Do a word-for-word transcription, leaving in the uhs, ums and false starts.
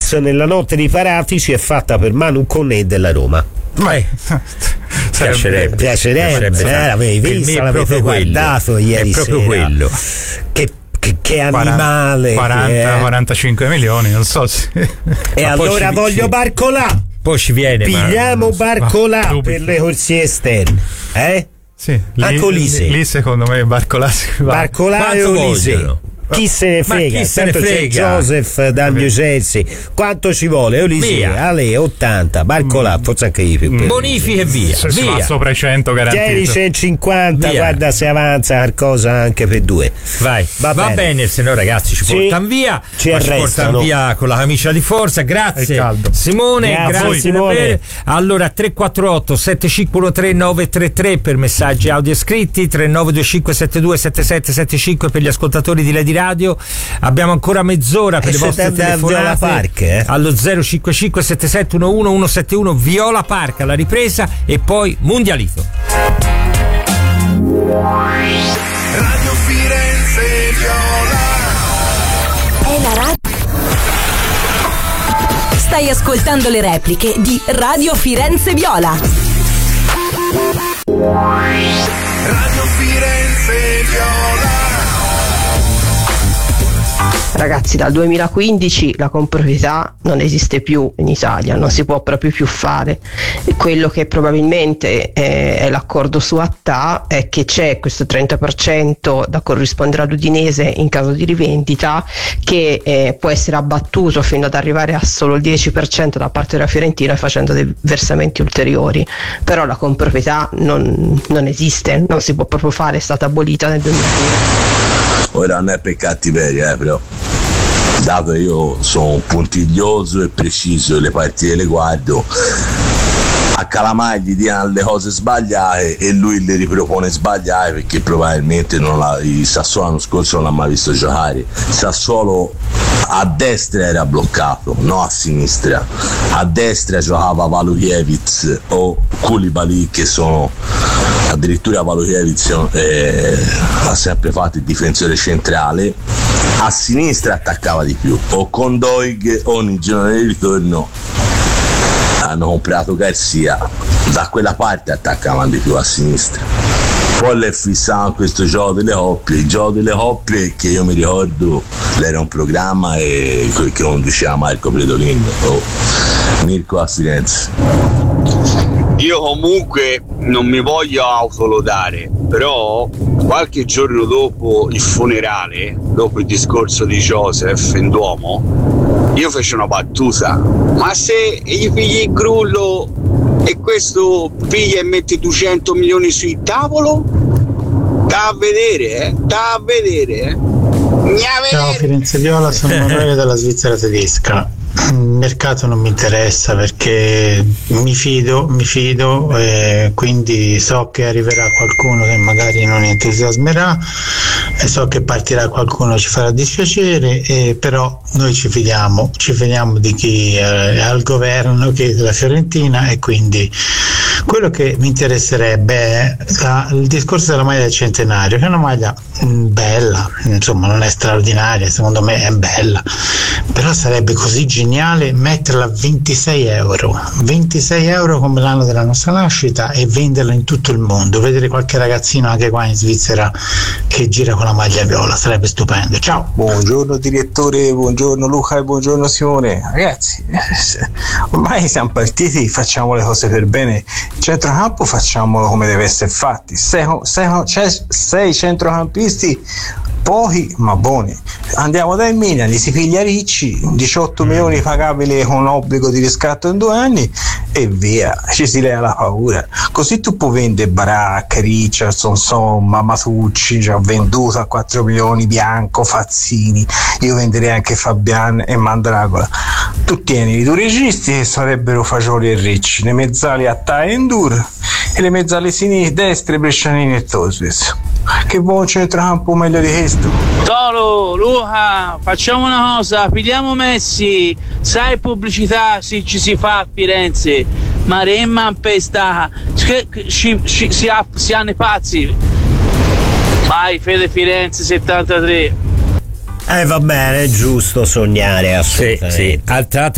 Blitz nella notte di Paratici è fatta per Manu Conné della Roma. Eh, piacerebbe, piacerebbe, eh, l'avevi vista, l'avete guardato ieri è proprio sera. quello. Che Che, che animale quaranta quarantacinque milioni, non so se... E Ma allora ci, voglio sì. Barcolà, Poi ci viene, pigliamo ma... Barcolà ma, per le corsie esterne, eh? Sì, a lì, Colisei. lì secondo me Barcolà si va. Barcolà e Quanto Olise. vogliono? Chi se ne Ma frega? chi se ne Tanto c'è frega? Joseph da New Jersey. Quanto ci vuole? Olise, Via. Ale ottanta, Barcolà, forse anche di più. Bonifiche e via, Se si va via. sopra i cento garantito. Tieni centocinquanta, Via. guarda se avanza qualcosa anche per due. Vai, Va va, bene. bene. Se no ragazzi ci Ci- portano via, ci ma ci arrestano. portano via con la camicia di forza. È Grazie caldo. Simone, Grazie, grazie, Simone. davvero. Allora tre quattro otto sette cinque uno tre nove tre tre per messaggi audio e scritti, tre nove due cinque sette due sette sette sette cinque per gli ascoltatori di Lady Radio. Abbiamo ancora mezz'ora per E le vostre siete andati a telefonate Viola Park, eh? allo zero cinque cinque sette sette uno uno uno sette uno Viola Park alla ripresa e poi Mundialito. Radio Firenze Viola. È la radio. Stai ascoltando le repliche di Radio Firenze Viola. Radio Firenze Viola. Ragazzi, dal duemilaquindici la comproprietà non esiste più in Italia, non si può proprio più fare. E quello che probabilmente è, è l'accordo su A T A è che c'è questo trenta per cento da corrispondere all'Udinese in caso di rivendita che eh, può essere abbattuto fino ad arrivare a solo il dieci per cento da parte della Fiorentina facendo dei versamenti ulteriori. Però la comproprietà non, non esiste, non si può proprio fare, è stata abolita nel duemilaquindici. Ora non è per cattiveria, eh, però dato che io sono puntiglioso e preciso e le partite le guardo, a Calamai gli diano le cose sbagliate e lui le ripropone sbagliate perché probabilmente non la, il Sassuolo l'anno scorso non l'ha mai visto giocare. Il Sassuolo a destra era bloccato, no a sinistra. A destra giocava Valukiewicz o Koulibaly, che sono addirittura Valukiewicz eh, ha sempre fatto il difensore centrale. A sinistra attaccava di più, o con Doig o nel giorno del ritorno hanno comprato Garcia, da quella parte attaccavano di più a sinistra. Poi le fissavano questo gioco delle coppie, il gioco delle coppie che io mi ricordo era un programma e che conduceva Marco Predolin o Mirko a Firenze. Io comunque non mi voglio autolodare, però qualche giorno dopo il funerale, dopo il discorso di Joseph in Duomo, io feci una battuta: ma se gli pigli il grullo e questo piglia e mette duecento milioni sul tavolo? Da a vedere, eh? Da a vedere, eh? Ciao Firenze Viola, sono Emanuele dalla Svizzera tedesca. Il mercato non mi interessa perché mi fido, mi fido e quindi so che arriverà qualcuno che magari non entusiasmerà e so che partirà qualcuno che ci farà dispiacere, e però noi ci fidiamo, ci fidiamo di chi è al governo, che è della Fiorentina, e quindi quello che mi interesserebbe è la, il discorso della maglia del centenario, che è una maglia mh, bella, insomma non è straordinaria, secondo me è bella, però sarebbe così geniale metterla a ventisei euro ventisei euro come l'anno della nostra nascita e venderla in tutto il mondo, vedere qualche ragazzino anche qua in Svizzera che gira con la maglia viola, sarebbe stupendo. Ciao. Buongiorno direttore, buongiorno Luca e buongiorno Simone. Ragazzi, ormai siamo partiti, facciamo le cose per bene. Il centrocampo facciamolo come deve essere fatti. Sei, sei, cioè, sei centrocampisti, pochi ma buoni. Andiamo dal Milan, li si piglia Ricci, diciotto milioni pagabili con obbligo di riscatto in due anni e via, ci si leva la paura. Così tu puoi vendere Baracca, Richardson, insomma, Matucci, già venduto a quattro milioni, Bianco, Fazzini, io venderei anche Fabian e Mandragola. Tu tieni i due registi che sarebbero Fagioli e Ricci, le mezzali a T A e Endur e le mezzali sinistre, destre, Brescianini e Tosves. Che buon centrocampo meglio di questo. Toro, Luca, facciamo una cosa, pigliamo Messi, sai pubblicità si, ci si fa a Firenze, ma remma pesta, si, si, si, ha, si hanno i pazzi. Vai Fede Firenze settantatré. Eh va bene, è giusto sognare assolutamente. Sì, sì. Altra